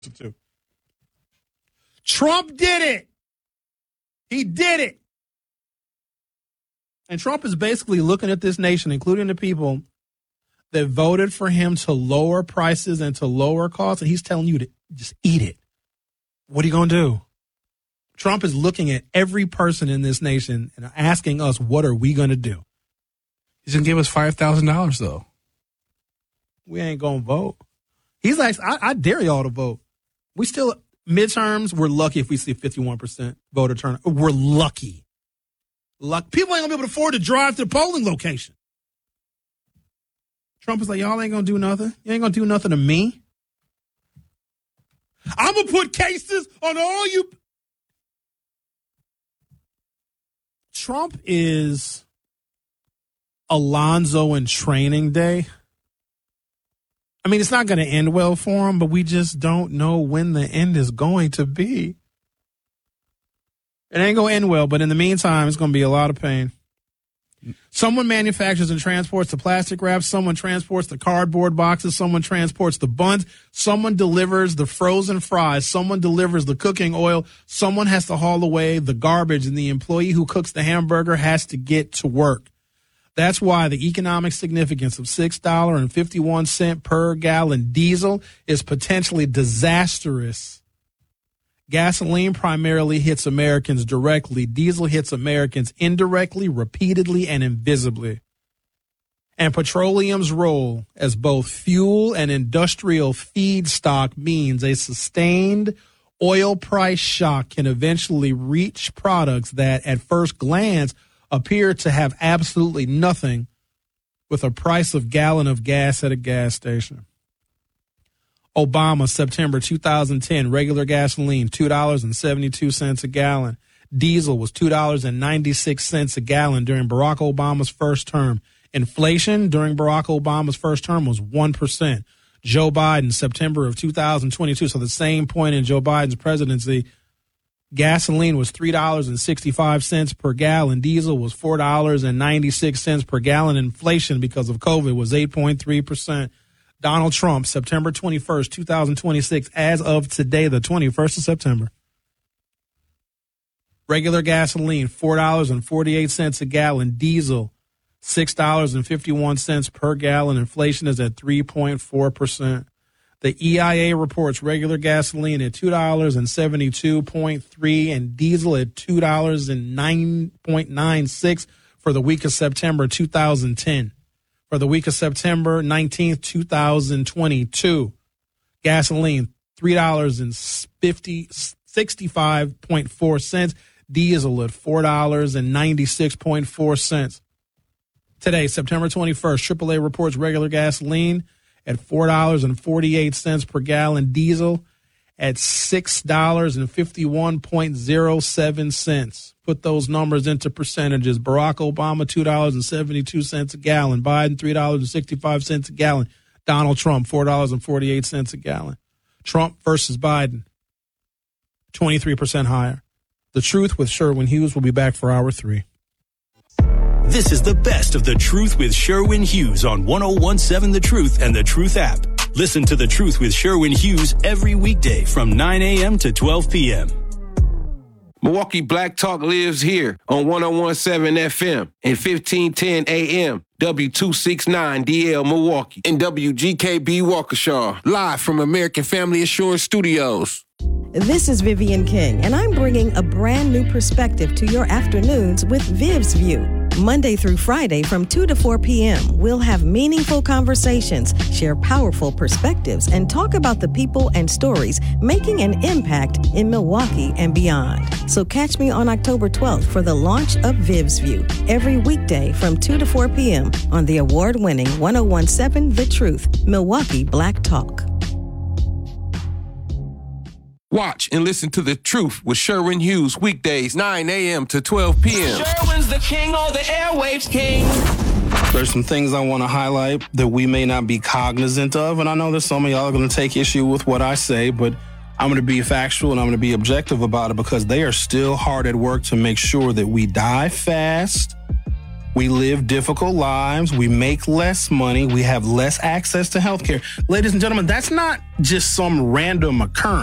to. Trump did it. He did it. And Trump is basically looking at this nation, including the people that voted for him to lower prices and to lower costs, and he's telling you to just eat it. What are you going to do? Trump is looking at every person in this nation and asking us, what are we going to do? He's going to give us $5,000, though. We ain't going to vote. He's like, I dare y'all to vote. We still, midterms, we're lucky if we see 51% voter turnout. We're lucky. People ain't going to be able to afford to drive to the polling location. Trump is like, y'all ain't going to do nothing. You ain't going to do nothing to me. I'm going to put cases on all you. Trump is Alonzo in Training Day. I mean, it's not going to end well for him, but we just don't know when the end is going to be. It ain't going to end well, but in the meantime, it's going to be a lot of pain. Someone manufactures and transports the plastic wrap. Someone transports the cardboard boxes. Someone transports the buns. Someone delivers the frozen fries. Someone delivers the cooking oil. Someone has to haul away the garbage, and the employee who cooks the hamburger has to get to work. That's why the economic significance of $6.51 per gallon diesel is potentially disastrous. Gasoline primarily hits Americans directly. Diesel hits Americans indirectly, repeatedly, and invisibly. And petroleum's role as both fuel and industrial feedstock means a sustained oil price shock can eventually reach products that, at first glance, appear to have absolutely nothing with a price of gallon of gas at a gas station. Obama, September 2010, regular gasoline, $2.72 a gallon. Diesel was $2.96 a gallon during Barack Obama's first term. Inflation during Barack Obama's first term was 1%. Joe Biden, September of 2022, so the same point in Joe Biden's presidency, gasoline was $3.65 per gallon. Diesel was $4.96 per gallon. Inflation because of COVID was 8.3%. Donald Trump, September 21st, 2026, as of today, the 21st of September. Regular gasoline, $4.48 a gallon. Diesel, $6.51 per gallon. Inflation is at 3.4%. The EIA reports regular gasoline at $2.72.3 and diesel at $2.09.96 for the week of September 2010. For the week of September 19th, 2022, gasoline, $3.65.4, diesel at $4.96.4. Today, September 21st, AAA reports regular gasoline at $4.48 per gallon, diesel at $6.51.07. Put those numbers into percentages. Barack Obama, $2.72 a gallon. Biden, $3.65 a gallon. Donald Trump, $4.48 a gallon. Trump versus Biden, 23% higher. The Truth with Sherwin Hughes will be back for hour 3. This is the best of The Truth with Sherwin Hughes on 101.7 The Truth and The Truth app. Listen to The Truth with Sherwin Hughes every weekday from 9 a.m. to 12 p.m. Milwaukee Black Talk lives here on 101.7 FM and 1510 AM, W269DL Milwaukee, and WGKB Waukesha, live from American Family Assurance Studios. This is Vivian King, and I'm bringing a brand new perspective to your afternoons with Viv's View. Monday through Friday from 2 to 4 p.m., we'll have meaningful conversations, share powerful perspectives, and talk about the people and stories making an impact in Milwaukee and beyond. So catch me on October 12th for the launch of Viv's View, every weekday from 2 to 4 p.m. on the award-winning 101.7 The Truth, Milwaukee Black Talk. Watch and listen to The Truth with Sherwin Hughes weekdays 9 a.m. to 12 p.m. Sherwin's the king, or the airwaves king. There's some things I want to highlight that we may not be cognizant of, and I know that some of y'all are going to take issue with what I say, but I'm going to be factual and I'm going to be objective about it because they are still hard at work to make sure that we die fast We live difficult lives. We make less money. We have less access to health care. Ladies and gentlemen, that's not just some random occurrence.